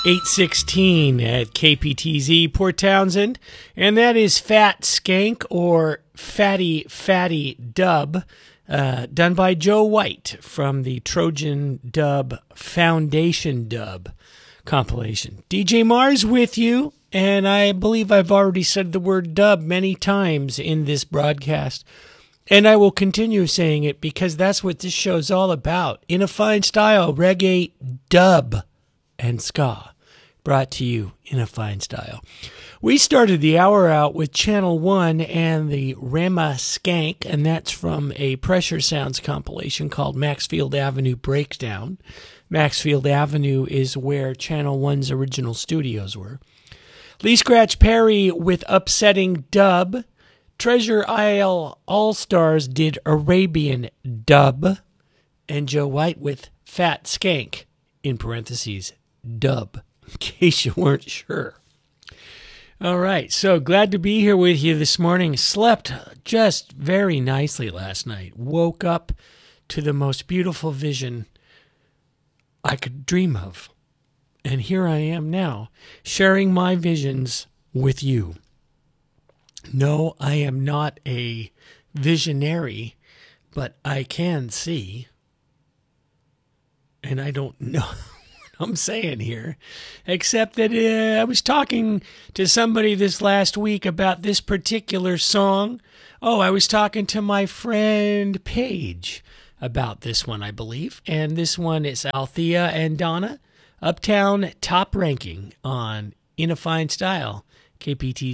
8:16 at KPTZ, Port Townsend, and that is Fat Skank or Fatty Dub, done by Joe White from the Trojan Dub Foundation Dub compilation. DJ Mars with you, and I believe I've already said the word dub many times in this broadcast, and I will continue saying it because that's what this show's all about. In a fine style, reggae, dub, and ska. Brought to you in a fine style. We started the hour out with Channel 1 and the Rama Skank, and that's from a Pressure Sounds compilation called Maxfield Avenue Breakdown. Maxfield Avenue is where Channel 1's original studios were. Lee Scratch Perry with Upsetting Dub. Treasure Isle All-Stars did Arabian Dub. And Joe White with Fat Skank, in parentheses, dub, in case you weren't sure. All right, so glad to be here with you this morning. Slept just very nicely last night. Woke up to the most beautiful vision I could dream of. And here I am now, sharing my visions with you. No, I am not a visionary, but I can see. And I don't know what I'm saying here, except that I was talking to somebody this last week about this particular song. Oh, I was talking to my friend Paige about this one, I believe. And this one is Althea and Donna, Uptown Top Ranking on In a Fine Style, KPTZ.